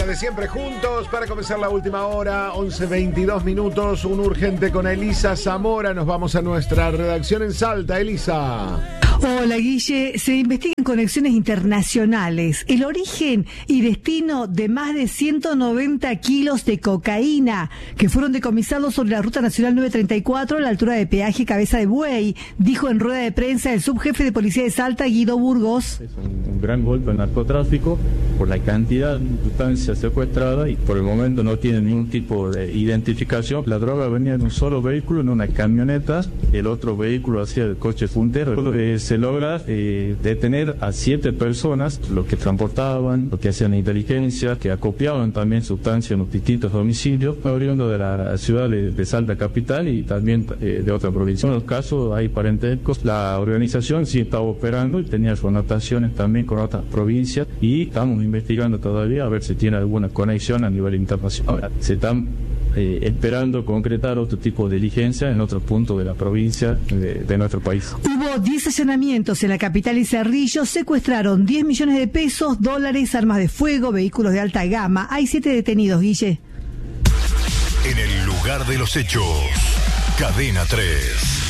De siempre juntos para comenzar la última hora, 11:22 minutos, un urgente con Elisa Zamora. Nos vamos a nuestra redacción en Salta. Elisa. Hola, Guille. Se investigan conexiones internacionales, el origen y destino de más de 190 kilos de cocaína que fueron decomisados sobre la Ruta Nacional 934 a la altura de peaje Cabeza de Buey, dijo en rueda de prensa el subjefe de policía de Salta, Guido Burgos. Es un gran golpe al narcotráfico por la cantidad de sustancias secuestradas y por el momento no tiene ningún tipo de identificación. La droga venía en un solo vehículo, en una camioneta, el otro vehículo hacía el coche puntero. Se logra detener a 7 personas, los que transportaban, los que hacían inteligencia, que acopiaban también sustancias en los distintos domicilios, oriundo de la ciudad de Salta capital y también de otra provincia. En los casos hay parentescos. La organización sí estaba operando y tenía connotaciones también con otras provincias y estamos investigando todavía a ver si tiene alguna conexión a nivel internacional. Ahora, se están esperando concretar otro tipo de diligencia en otro punto de la provincia de nuestro país. Hubo 10 allanamientos en la capital y Cerrillo, secuestraron 10 millones de pesos, dólares, armas de fuego, vehículos de alta gama. Hay 7 detenidos, Guille. En el lugar de los hechos, Cadena 3.